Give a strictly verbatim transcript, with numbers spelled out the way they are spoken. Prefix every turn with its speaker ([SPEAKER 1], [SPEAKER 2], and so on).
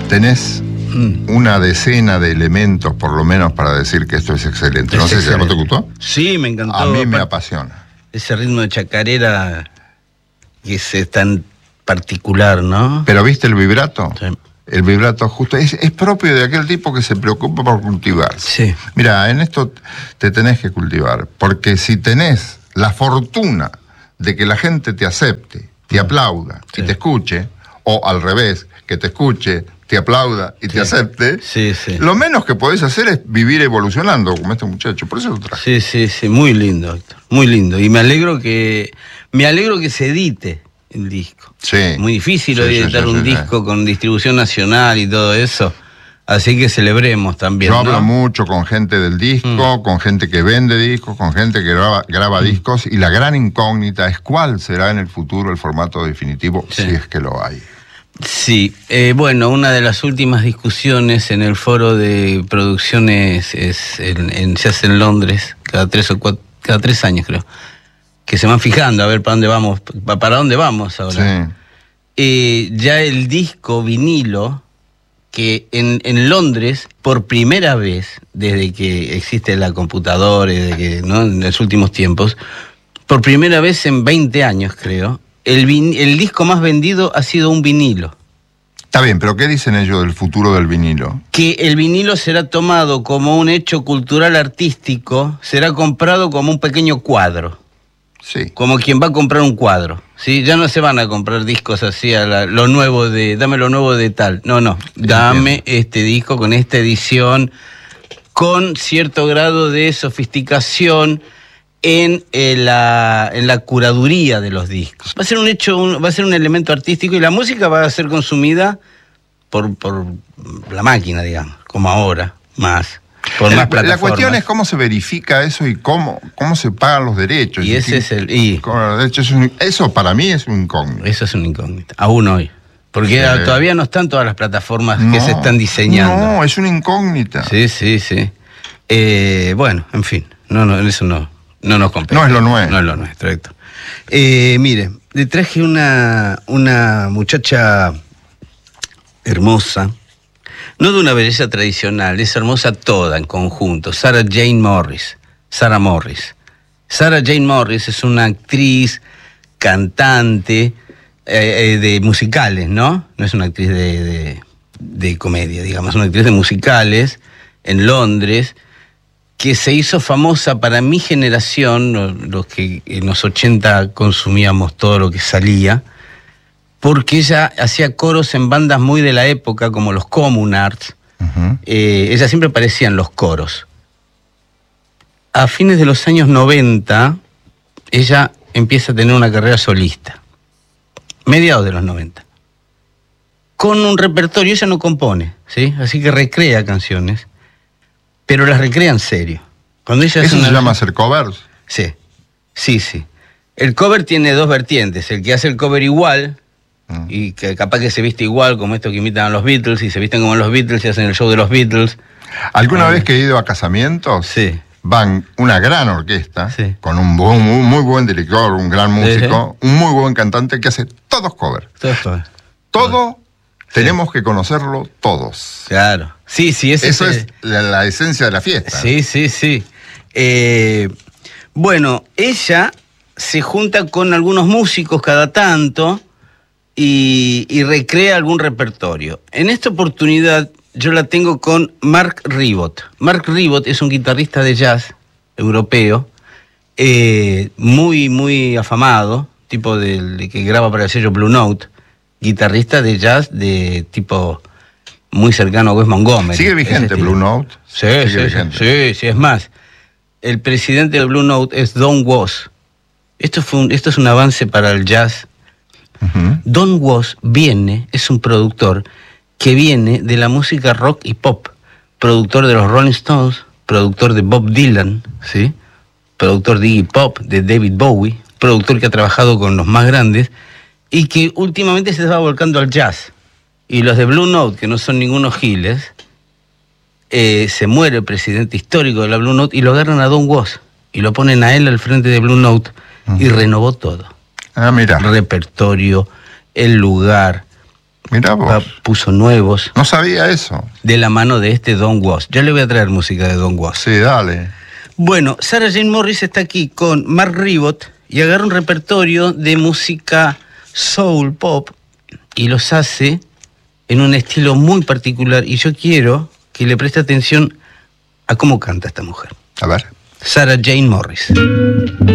[SPEAKER 1] tenés mm. una decena de elementos, por lo menos, para decir que esto es excelente.
[SPEAKER 2] Es
[SPEAKER 1] no sé
[SPEAKER 2] excelente.
[SPEAKER 1] si a vos te gustó.
[SPEAKER 2] Sí, me encantó.
[SPEAKER 1] A mí me apasiona.
[SPEAKER 2] Ese ritmo de chacarera que es tan particular, ¿no?
[SPEAKER 1] Pero ¿viste el vibrato?
[SPEAKER 2] Sí.
[SPEAKER 1] El vibrato justo es, es propio de aquel tipo que se preocupa por cultivar.
[SPEAKER 2] Sí.
[SPEAKER 1] Mira, en esto te tenés que cultivar, porque si tenés la fortuna de que la gente te acepte, te aplauda sí. y te escuche, o al revés, que te escuche, te aplauda y sí. te acepte,
[SPEAKER 2] sí, sí.
[SPEAKER 1] lo menos que podés hacer es vivir evolucionando como este muchacho. Por eso lo traje.
[SPEAKER 2] Sí, sí, sí, muy lindo, Héctor, muy lindo. Y me alegro que me alegro que se edite el disco.
[SPEAKER 1] Sí.
[SPEAKER 2] Muy difícil
[SPEAKER 1] sí,
[SPEAKER 2] hoy
[SPEAKER 1] sí,
[SPEAKER 2] editar
[SPEAKER 1] sí,
[SPEAKER 2] un
[SPEAKER 1] sí,
[SPEAKER 2] disco
[SPEAKER 1] sí.
[SPEAKER 2] con distribución nacional y todo eso. Así que celebremos también.
[SPEAKER 1] Yo
[SPEAKER 2] ¿no?
[SPEAKER 1] hablo mucho con gente del disco, mm. con gente que vende discos, con gente que graba, graba mm. discos, y la gran incógnita es cuál será en el futuro el formato definitivo, sí. si es que lo hay.
[SPEAKER 2] Sí, eh, bueno, una de las últimas discusiones en el foro de producciones es en, en, se hace en Londres, cada tres o cuatro, cada tres años creo, que se van fijando a ver para dónde vamos, para dónde vamos ahora.
[SPEAKER 1] Sí.
[SPEAKER 2] Eh, ya el disco vinilo, que en, en Londres, por primera vez, desde que existe la computadora, desde que, ¿no? en los últimos tiempos, por primera vez en veinte años creo, el, vin, el disco más vendido ha sido un vinilo.
[SPEAKER 1] Está bien, pero ¿qué dicen ellos del futuro del vinilo?
[SPEAKER 2] Que el vinilo será tomado como un hecho cultural artístico, será comprado como un pequeño cuadro.
[SPEAKER 1] Sí.
[SPEAKER 2] Como quien va a comprar un cuadro, ¿sí? Ya no se van a comprar discos así a la, lo nuevo de, dame lo nuevo de tal. No, no, dame este disco con esta edición, con cierto grado de sofisticación en, eh, la, en la curaduría de los discos. Va a ser un hecho, un, va a ser un elemento artístico, y la música va a ser consumida por, por la máquina, digamos, como ahora, más. Por
[SPEAKER 1] el,
[SPEAKER 2] más plataformas.
[SPEAKER 1] La cuestión es cómo se verifica eso y cómo, cómo se pagan los derechos.
[SPEAKER 2] Y, y ese
[SPEAKER 1] que,
[SPEAKER 2] es el... Y,
[SPEAKER 1] los derechos es un, eso para mí es un incógnito.
[SPEAKER 2] Eso es un incógnito, aún hoy. Porque sí. todavía no están todas las plataformas
[SPEAKER 1] no,
[SPEAKER 2] que se están diseñando.
[SPEAKER 1] No, es una incógnita.
[SPEAKER 2] Sí, sí, sí. Eh, bueno, en fin, no, no, eso no, no nos compete.
[SPEAKER 1] No es lo nuestro.
[SPEAKER 2] No es lo nuestro, Héctor. Eh, mire, le traje una, una muchacha hermosa, no de una belleza tradicional, es hermosa toda en conjunto, Sarah Jane Morris. Sarah Morris. Sarah Jane Morris es una actriz, cantante eh, de musicales, ¿no? No es una actriz de, de, de comedia, digamos, es una actriz de musicales en Londres, que se hizo famosa para mi generación, los que en los ochenta consumíamos todo lo que salía, porque ella hacía coros en bandas muy de la época, como los Communards. Uh-huh. eh, ella siempre aparecía en los coros. A fines de los años noventa, ella empieza a tener una carrera solista. Mediados de los noventa. Con un repertorio, ella no compone, ¿sí? Así que recrea canciones, pero las recrea en serio. Cuando ella
[SPEAKER 1] ¿Eso
[SPEAKER 2] hace una...
[SPEAKER 1] se llama hacer covers?
[SPEAKER 2] Sí, sí, sí. El cover tiene dos vertientes. El que hace el cover igual, mm. y que capaz que se viste igual, como estos que imitan a los Beatles, y se visten como los Beatles y hacen el show de los Beatles.
[SPEAKER 1] ¿Alguna
[SPEAKER 2] eh,
[SPEAKER 1] vez que he ido a casamientos?
[SPEAKER 2] Sí.
[SPEAKER 1] Van una gran orquesta,
[SPEAKER 2] sí.
[SPEAKER 1] con un muy, muy, muy buen director, un gran músico, sí, sí. un muy buen cantante que hace todos covers.
[SPEAKER 2] Todos covers.
[SPEAKER 1] Todo sí. tenemos que conocerlo todos.
[SPEAKER 2] Claro. Sí, sí, ese
[SPEAKER 1] eso es,
[SPEAKER 2] es
[SPEAKER 1] la, la esencia de la fiesta.
[SPEAKER 2] Sí, sí, sí. Eh, bueno, ella se junta con algunos músicos cada tanto y, y recrea algún repertorio. En esta oportunidad yo la tengo con Mark Ribot. Mark Ribot es un guitarrista de jazz europeo, eh, muy, muy afamado, tipo de, de que graba para el sello Blue Note, guitarrista de jazz de tipo muy cercano a Wes Montgomery.
[SPEAKER 1] ¿Sigue vigente Blue Note?
[SPEAKER 2] Sí, sí, vigente. sí, sí, es más. El presidente de Blue Note es Don Was. Esto, fue un, esto es un avance para el jazz. Uh-huh. Don Was viene, es un productor que viene de la música rock y pop, productor de los Rolling Stones, productor de Bob Dylan, ¿sí? Productor de Iggy Pop, de David Bowie, productor que ha trabajado con los más grandes y que últimamente se va volcando al jazz. Y los de Blue Note, que no son ningunos giles, eh, se muere el presidente histórico de la Blue Note y lo agarran a Don Was y lo ponen a él al frente de Blue Note uh-huh. y renovó todo.
[SPEAKER 1] Ah, mira.
[SPEAKER 2] El repertorio, el lugar.
[SPEAKER 1] Mirá vos.
[SPEAKER 2] Puso nuevos.
[SPEAKER 1] No sabía eso.
[SPEAKER 2] De la mano de este Don Was. Ya le voy a traer música de Don Was.
[SPEAKER 1] Sí, dale.
[SPEAKER 2] Bueno, Sarah Jane Morris está aquí con Mark Ribot y agarra un repertorio de música soul pop y los hace en un estilo muy particular. Y yo quiero que le preste atención a cómo canta esta mujer.
[SPEAKER 1] A ver.
[SPEAKER 2] Sarah Jane Morris.